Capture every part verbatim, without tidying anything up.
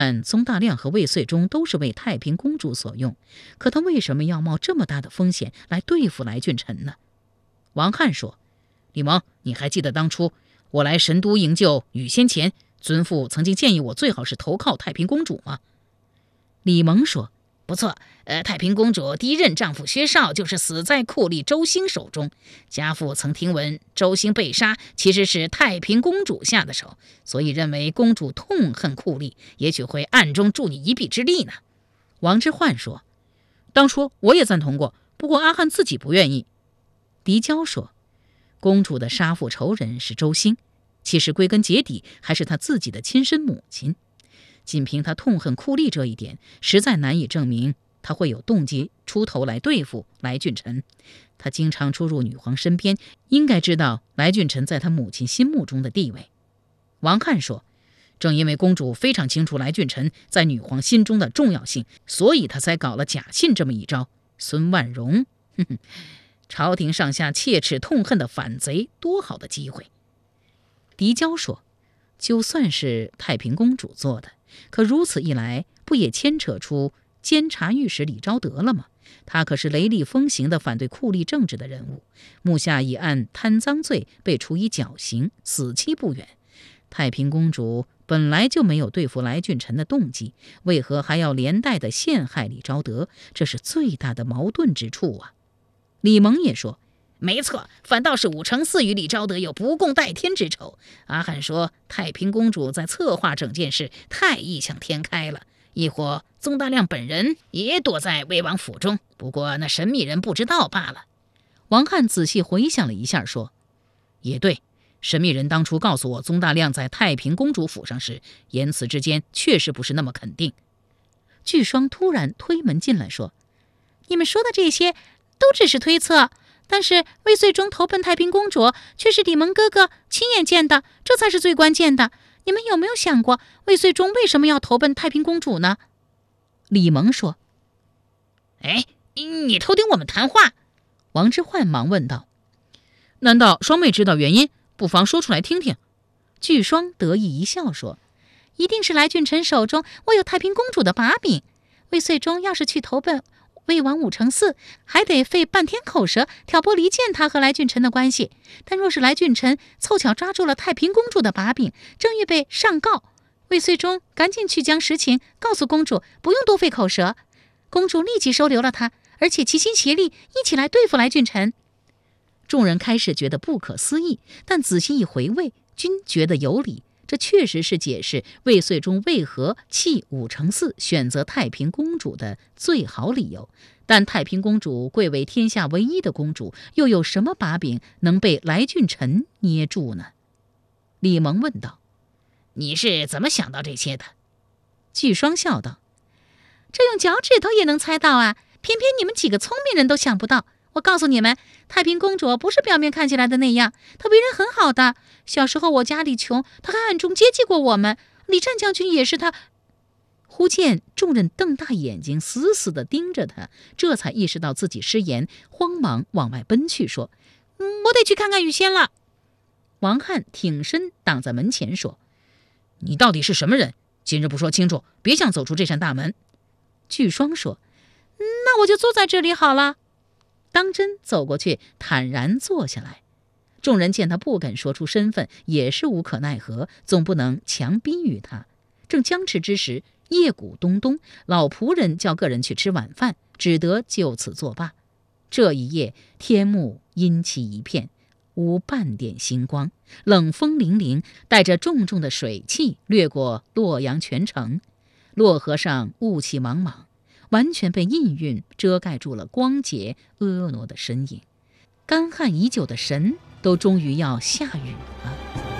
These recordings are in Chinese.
但宗大亮和魏遂忠都是为太平公主所用，可他为什么要冒这么大的风险来对付来俊臣呢？王翰说：“李蒙，你还记得当初我来神都营救羽仙前，尊父曾经建议我最好是投靠太平公主吗？”李蒙说：“不错，呃，太平公主第一任丈夫薛绍就是死在酷吏周兴手中。家父曾听闻周兴被杀，其实是太平公主下的手，所以认为公主痛恨酷吏，也许会暗中助你一臂之力呢。”王之涣说：“当初我也赞同过，不过阿汉自己不愿意。”狄娇说：“公主的杀父仇人是周兴，其实归根结底还是她自己的亲生母亲。仅凭他痛恨酷吏这一点，实在难以证明他会有动机出头来对付来俊臣。他经常出入女皇身边，应该知道来俊臣在他母亲心目中的地位。”王翰说：“正因为公主非常清楚来俊臣在女皇心中的重要性，所以他才搞了假信这么一招。孙万荣，哼哼，朝廷上下切齿痛恨的反贼，多好的机会。”狄娇说：“就算是太平公主做的，可如此一来，不也牵扯出监察御史李昭德了吗？他可是雷厉风行的反对酷吏政治的人物，目下已按贪赃罪被处以绞刑，死期不远。太平公主本来就没有对付来俊臣的动机，为何还要连带的陷害李昭德？这是最大的矛盾之处啊。”李蒙也说：“没错，反倒是武承嗣与李昭德有不共戴天之仇。阿汉说太平公主在策划整件事太异想天开了，亦或宗大亮本人也躲在魏王府中，不过那神秘人不知道罢了。”王翰仔细回想了一下，说：“也对，神秘人当初告诉我宗大亮在太平公主府上时，言辞之间确实不是那么肯定。”巨双突然推门进来说：“你们说的这些都只是推测，但是魏遂忠投奔太平公主却是李蒙哥哥亲眼见的，这才是最关键的。你们有没有想过魏遂忠为什么要投奔太平公主呢？”李蒙说：“哎，你偷听我们谈话？”王之涣忙问道：“难道双妹知道原因？不妨说出来听听。”巨双得意一笑说：“一定是来俊臣手中握有太平公主的把柄。魏遂忠要是去投奔魏王武承嗣，还得费半天口舌挑拨离间他和来俊臣的关系。但若是来俊臣凑巧抓住了太平公主的把柄，正预备上告，魏遂忠赶紧去将实情告诉公主，不用多费口舌，公主立即收留了他，而且齐心协力一起来对付来俊臣。”众人开始觉得不可思议，但仔细一回味，均觉得有理。这确实是解释魏遂忠为何弃武承嗣选择太平公主的最好理由。但太平公主贵为天下唯一的公主，又有什么把柄能被来俊臣捏住呢？李蒙问道：“你是怎么想到这些的？”巨双笑道：“这用脚趾头也能猜到啊，偏偏你们几个聪明人都想不到。我告诉你们，太平公主不是表面看起来的那样，她为人很好的。小时候我家里穷，她还暗中接济过我们。李湛将军也是她。”忽见众人瞪大眼睛，死死地盯着他，这才意识到自己失言，慌忙往外奔去，说：“嗯，我得去看看雨仙了。”王翰挺身挡在门前，说：“你到底是什么人？今日不说清楚，别想走出这扇大门。”巨双说：“那我就坐在这里好了。”当真走过去，坦然坐下来。众人见他不肯说出身份，也是无可奈何，总不能强逼于他。正僵持之时，夜鼓咚咚，老仆人叫个人去吃晚饭，只得就此作罢。这一夜，天幕阴气一片，无半点星光，冷风凛凛，带着重重的水汽掠过洛阳全城。洛河上雾气茫茫，完全被阴云遮盖住了光洁婀娜的身影。干旱已久的神都终于要下雨了。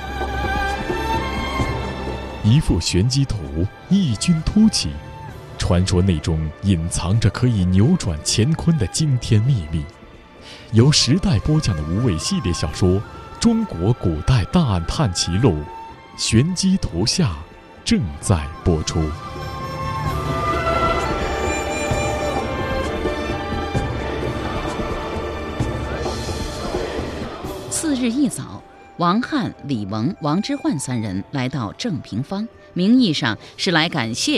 一幅玄机图异军突起，传说内中隐藏着可以扭转乾坤的惊天秘密。由时代播讲的无畏系列小说《中国古代大案探奇录》玄机图下正在播出。 次日一早，王翰、李蒙、王之涣三人来到正平坊，名义上是来感谢